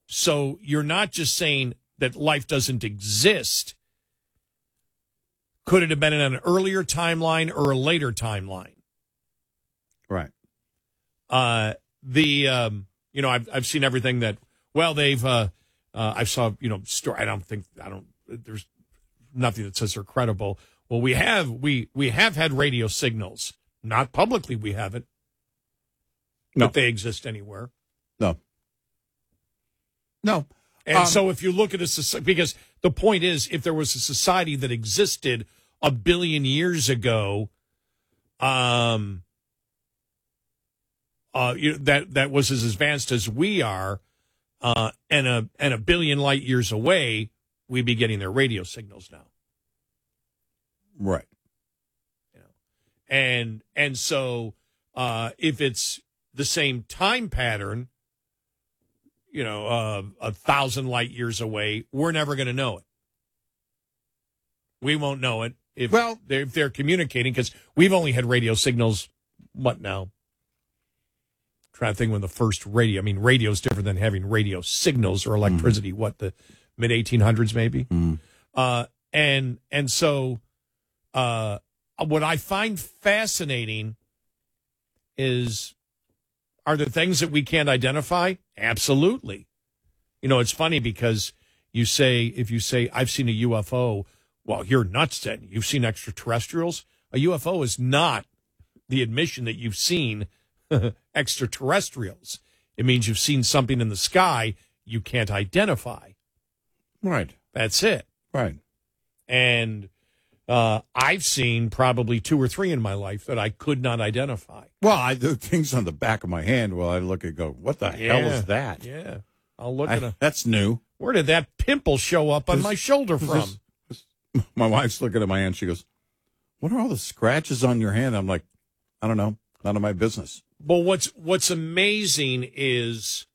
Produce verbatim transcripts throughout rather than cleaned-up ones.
So you're not just saying that life doesn't exist. Could it have been in an earlier timeline or a later timeline? Right. Uh, the um, you know, I've I've seen everything that. Well, they've. Uh, uh, I saw you know. Story. I don't think. I don't. There's nothing that says they're credible. Well, we have we we have had radio signals. Not publicly, we haven't. No. But they exist anywhere. No. No. And um, so if you look at a society, because the point is, if there was a society that existed a billion years ago, um, uh, you know, that that was as advanced as we are, uh, and a and a billion light years away, we'd be getting their radio signals now. Right. You know, and and so uh, if it's the same time pattern, you know, uh, a thousand light years away, we're never going to know it. We won't know it if well, they're, if they're communicating, because we've only had radio signals, what now? I'm trying to think when the first radio, I mean, radio is different than having radio signals or electricity, mm-hmm. what, the mid eighteen hundreds maybe? Mm-hmm. Uh, and, and so uh, what I find fascinating is, are there things that we can't identify? Absolutely. You know, it's funny because you say, if you say, I've seen a U F O, well, you're nuts then. You've seen extraterrestrials. A U F O is not the admission that you've seen extraterrestrials. It means you've seen something in the sky you can't identify. Right. That's it. Right. And uh, I've seen probably two or three in my life that I could not identify. Well, I do things on the back of my hand while I look and go, what the yeah. hell is that? Yeah. I'll look I, at a. That's new. Where did that pimple show up on this, my shoulder from? This, this, my wife's looking at my hand. She goes, what are all the scratches on your hand? I'm like, I don't know. None of my business. Well, what's what's amazing is,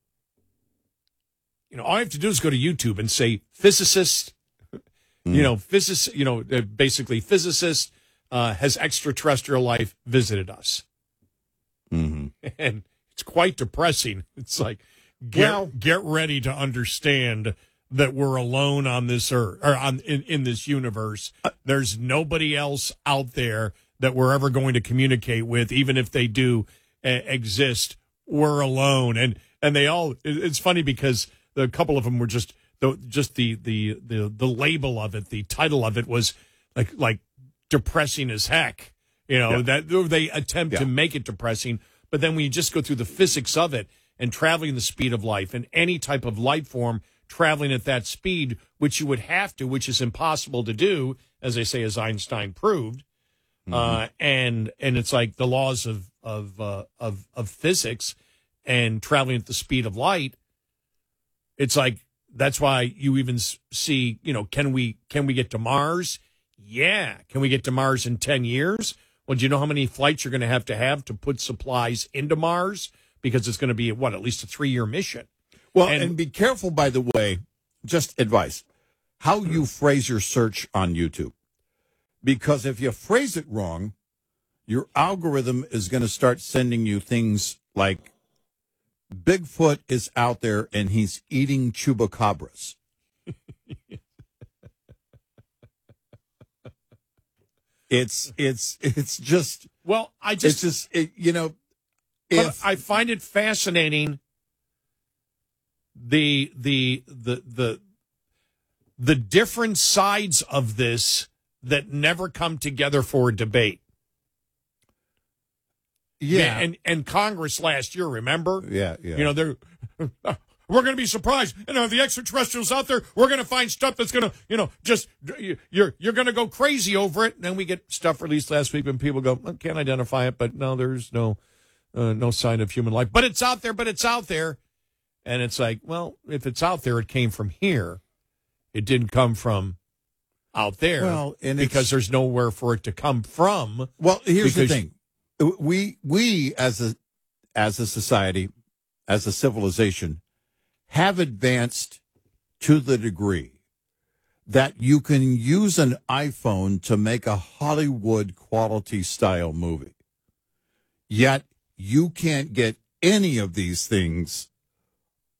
you know, all I have to do is go to YouTube and say physicist, mm. you know, physicist, you know, basically physicist uh, has extraterrestrial life visited us. Mm-hmm. And it's quite depressing. It's like, get, well, get ready to understand that we're alone on this earth, or on in, in this universe. There's nobody else out there that we're ever going to communicate with, even if they do uh, exist. We're alone, and and they all. It, it's funny because a couple of them were just the just the the the the label of it, the title of it was like like depressing as heck. You know, yeah. that they attempt yeah. to make it depressing, but then when you just go through the physics of it and traveling the speed of life and any type of life form traveling at that speed, which you would have to, which is impossible to do, as they say, as Einstein proved. Mm-hmm. Uh, and and it's like the laws of of uh, of of physics and traveling at the speed of light. It's like that's why you even see, you know, can we can we get to Mars? Yeah, can we get to Mars in ten years? Well, do you know how many flights you're going to have to have to put supplies into Mars? Because it's going to be what, at least a three-year mission. Well, and, and be careful, by the way, just advice, how you phrase your search on YouTube. Because if you phrase it wrong, your algorithm is going to start sending you things like Bigfoot is out there and he's eating chupacabras. it's it's it's just well, I just it's just it, you know, if, I find it fascinating the the the the the different sides of this that never come together for a debate. Yeah. yeah. And and Congress last year, remember? Yeah, yeah. You know, they're uh, we're going to be surprised. You know, the extraterrestrials out there, we're going to find stuff that's going to, you know, just you're you're going to go crazy over it. And then we get stuff released last week and people go, I can't identify it, but no, there's no uh, no sign of human life. But it's out there, but it's out there. And it's like, well, if it's out there, it came from here. It didn't come from out there, well, and because there's nowhere for it to come from. Well, here's the thing: we we as a as a society, as a civilization, have advanced to the degree that you can use an iPhone to make a Hollywood quality style movie. Yet you can't get any of these things